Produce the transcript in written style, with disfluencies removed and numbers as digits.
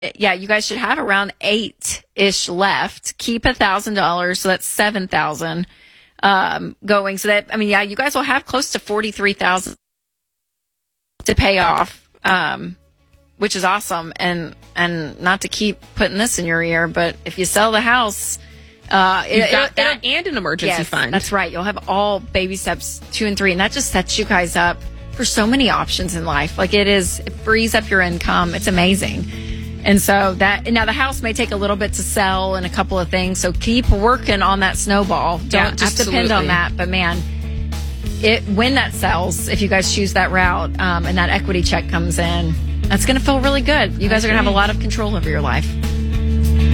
yeah, you guys should have around 8-ish left. Keep $1,000, so that's 7,000 going. So that, I mean, yeah, you guys will have close to 43,000 to pay off, which is awesome. And not to keep putting this in your ear, but if you sell the house, you've got that and an emergency fund. That's right. You'll have all baby steps 2 and 3, and that just sets you guys up for so many options in life. Like it frees up your income. It's amazing. And so now the house may take a little bit to sell and a couple of things. So keep working on that snowball. Don't just depend on that. But man, when that sells, if you guys choose that route, and that equity check comes in, that's going to feel really good. You guys are going to have a lot of control over your life.